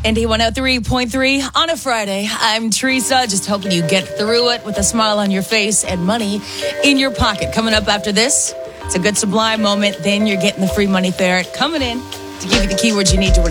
Indy 103.3 on a Friday. I'm Teresa, just hoping you get through it with a smile on your face and money in your pocket. Coming up after this, it's a good Sublime moment. Then you're getting the free money ferret coming in to give you the keywords you need to